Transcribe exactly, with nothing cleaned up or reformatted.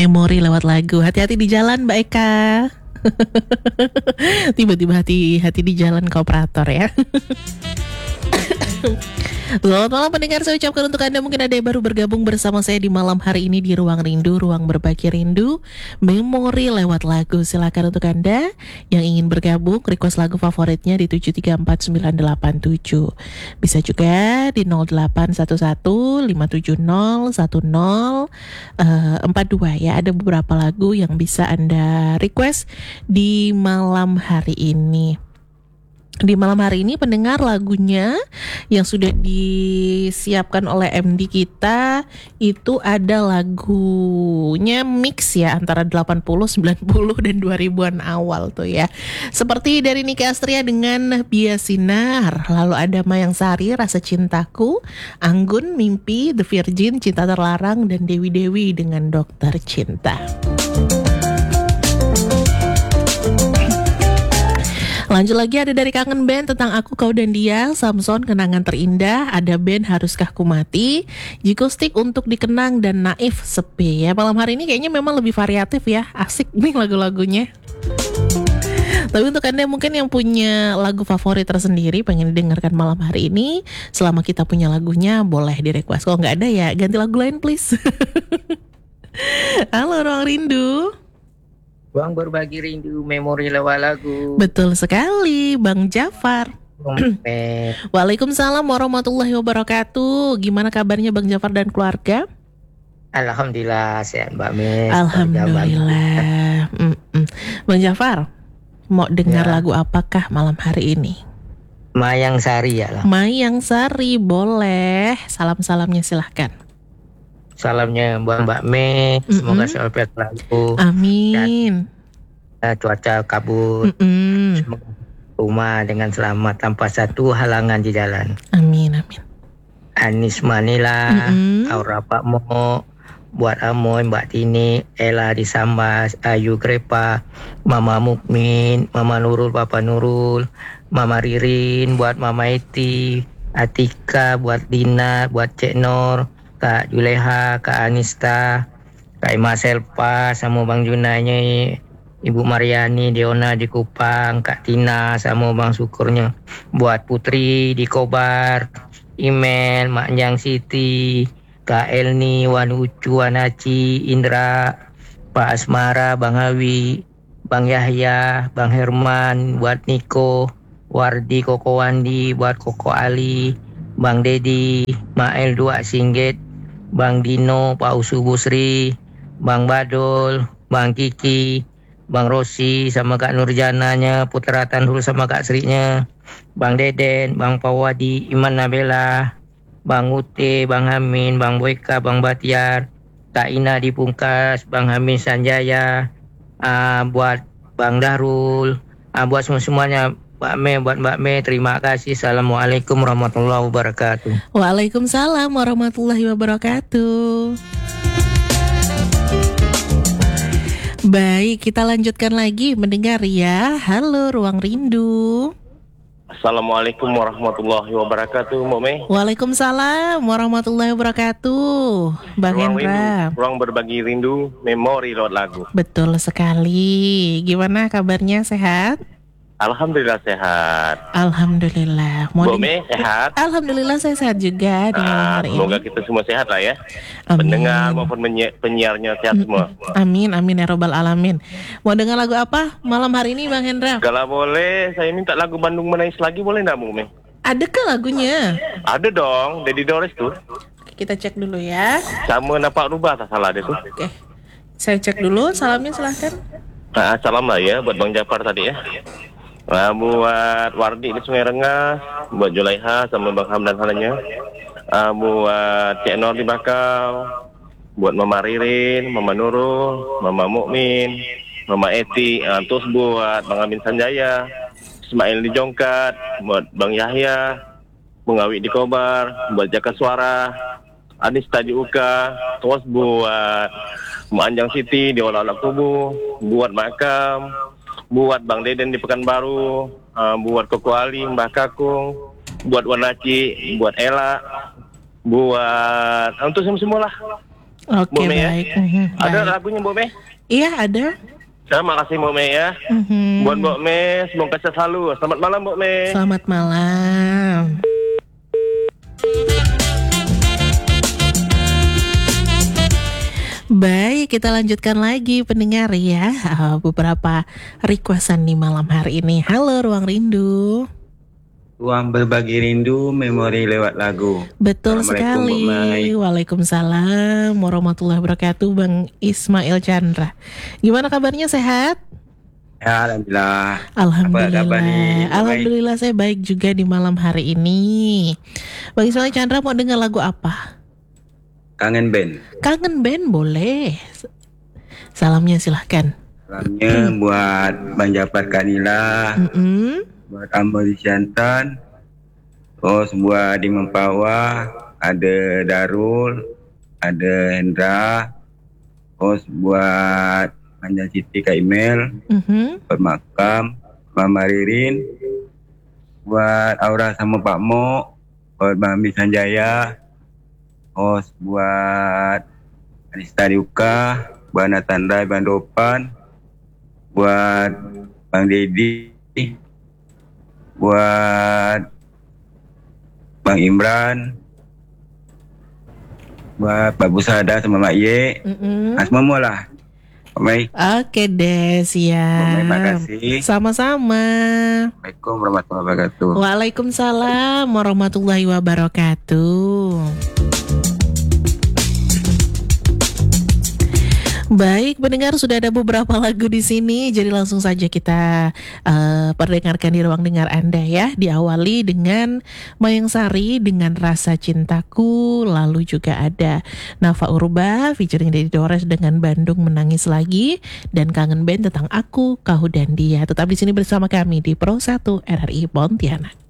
memori lewat lagu. Hati-hati di jalan Mbak Eka. Tiba-tiba hati-hati di jalan kooperator ya. Selamat malam pendengar, saya ucapkan untuk Anda mungkin ada yang baru bergabung bersama saya di malam hari ini di Ruang Rindu, Ruang Berbagi Rindu, memori lewat lagu. Silakan untuk Anda yang ingin bergabung, request lagu favoritnya di tujuh tiga empat sembilan delapan tujuh. Bisa juga di nol delapan satu satu lima tujuh nol satu nol empat dua ya. Ada beberapa lagu yang bisa Anda request di malam hari ini. Di malam hari ini pendengar lagunya yang sudah disiapkan oleh M D kita itu ada lagunya mix ya antara delapan puluh, sembilan puluh dan dua ribuan awal tuh ya. Seperti dari Niki Astria dengan Biasinar, lalu ada Mayang Sari Rasa Cintaku, Anggun Mimpi, The Virgin Cinta Terlarang, dan Dewi Dewi dengan Dokter Cinta. Lanjut lagi ada dari Kangen Band tentang Aku Kau dan Dia, Samson Kenangan Terindah, ada band Haruskah Ku Mati, Jiko Stick Untuk Dikenang, dan Naif Sepi ya. Malam hari ini kayaknya memang lebih variatif ya, asik nih lagu-lagunya. Tapi untuk Anda mungkin yang punya lagu favorit tersendiri pengen didengarkan malam hari ini, selama kita punya lagunya boleh di request. Kalau nggak ada ya ganti lagu lain please. Halo Ruang Rindu, Ruang Berbagi Rindu, memori lewat lagu. betul sekali Bang Jafar. Waalaikumsalam warahmatullahi wabarakatuh. Gimana kabarnya Bang Jafar dan keluarga? Alhamdulillah sehat Mbak Mes. Alhamdulillah. Mm-mm. Bang Jafar, mau dengar Ya. lagu apakah malam hari ini? Mayang Sari ya lah. Mayang Sari, boleh. Salam-salamnya silahkan. Salamnya buat Mbak Mes. Semoga Mm-mm. selalu sehat selalu. Amin. Dan, uh, cuaca kabut. Mm-mm. Semoga rumah dengan selamat tanpa satu halangan di jalan. Amin, amin. Anis Manila, Mm-mm. Aura Pak Mo, buat Amoy, Mbak Tini, Ella di Sambas, Ayu Grepa, Mama Mukmin, Mama Nurul, Papa Nurul, Mama Ririn, buat Mama Eti, Atika, buat Dina, buat Cek Nur, Kak Juleha, Kak Anista, Kak Ima Selpa, sama Bang Junanya, Ibu Mariani, Deona di Kupang, Kak Tina, sama Bang Syukurnya, buat Putri di Kobar, Email, Mak Njang Siti, Kak Elni, Wan Ucu, Wan Aci, Indra, Pak Asmara, Bang Hawi, Bang Yahya, Bang Herman, buat Niko, Wardi, Koko Wandi, buat Koko Ali, Bang Dedi, Mael Dua Singget, Bang Dino, Pak Usu Busri, Bang Badol, Bang Kiki, Bang Rosi, sama Kak Nurjananya, Putra Tanhul sama Kak Srinya, Bang Deden, Bang Pawadi, Iman Nabela, Bang Ute, Bang Amin, Bang Boyka, Bang Batiar, Kak Ina di Pungkas, Bang Amin Sanjaya, uh, buat Bang Darul, uh, buat semua-semuanya, Mbak Me, buat Mbak Me, terima kasih. Assalamualaikum warahmatullahi wabarakatuh. Waalaikumsalam warahmatullahi wabarakatuh. Baik, kita lanjutkan lagi mendengar ya. Halo Ruang Rindu. Assalamualaikum warahmatullahi wabarakatuh, Mbak Mei. Waalaikumsalam warahmatullahi wabarakatuh, Bang Ruang Hendra. rindu, ruang berbagi rindu, memori lewat lagu. Betul sekali. Gimana kabarnya, sehat? Alhamdulillah sehat. Alhamdulillah. Mau Mbak deng- Mei sehat. Alhamdulillah saya sehat juga di malam Ah, hari semoga ini. kita semua sehat lah ya. Amin. Pendengar maupun menyi- penyiarnya sehat semua. Amin, amin ya robbal alamin. Mau dengar lagu apa malam hari ini, Bang Hendra? Kalau boleh, saya minta lagu Bandung Menangis lagi, boleh nggak, Mbak Mei? Adakah lagunya? Ada dong, Dedi Dores tuh. Kita cek dulu ya. Sama Napak Rubah, tak salah deh tuh. Oke, saya cek dulu. Salamnya silahkan. Nah, salam lah ya buat Bang Jafar tadi ya. Nah, buat Wardi di Sungai Rengas, buat Julaiha sama Bang Hamdan halanya. Uh, buat Cik Nur di Bakau, buat Mama Ririn, Mama Nurul, Mama Mukmin, Mama Eti, uh, terus buat Bang Amin Sanjaya, Ismail di Jongkat, buat Bang Yahya, Bung Awi di Kobar, buat Jaka Suara, Anis Tadi Uka, terus buat Mak Anjang Siti di Olah-Olah Kubu, buat Makam, buat Bang Deden di Pekanbaru, uh, buat Koko Ali, Mbah Kakung, buat Wanaci, buat Ella, buat untuk semua-semua lah. Oke, Bu Mei ya. baik. Mhm, Ada baik. lagunya Bu Mei? Iya, ada. Terima kasih Bu Mei ya. Mhm. Buat Bu Mei, semoga sehat selalu. Selamat malam Bu Mei. Selamat malam. Baik, kita lanjutkan lagi pendengar ya. Ah, beberapa requestan di malam hari ini. Halo Ruang Rindu. Ruang berbagi rindu, memori lewat lagu. Betul Assalamualaikum, sekali. Bu Mai. Waalaikumsalam warahmatullahi wabarakatuh, Bang Ismail Chandra. Gimana kabarnya, sehat? Ya, Alhamdulillah. Alhamdulillah. kabar nih, Bu Mai? Alhamdulillah saya baik juga di malam hari ini. Bang Ismail Chandra mau dengar lagu apa? Kangen band. Kangen band boleh. Salamnya silahkan. Salamnya buat Bang Japar Kanila, Mm-mm. buat Amor di Siantan, terus buat di Mempawah, ada Darul, ada Hendra, terus buat Panjang Siti Kak Email, Mhm. buat Makam, Mama Ririn, buat Aura sama Pak Mo, buat Bang Ambi Sanjaya, terus buat Anista Diuka, buat Nathan Rai, Bang Dopan, buat Bang Dedi, buat Bang Imran, buat Pak Busada sama Mak Ye, Mm-mm. nah, semua lah. Pak Mai, Oke deh, siap. Pak Mai, makasih. Sama-sama. Assalamualaikum warahmatullahi wabarakatuh. Waalaikumsalam warahmatullahi wabarakatuh. Baik, pendengar, sudah ada beberapa lagu di sini, jadi langsung saja kita uh, perdengarkan di ruang dengar Anda ya. Diawali dengan Mayang Sari dengan Rasa Cintaku, lalu juga ada Nafa Urba featuring Dedi Dores dengan Bandung Menangis Lagi, dan Kangen Band tentang Aku, Kau dan Dia. Tetap di sini bersama kami di Pro satu R R I Pontianak.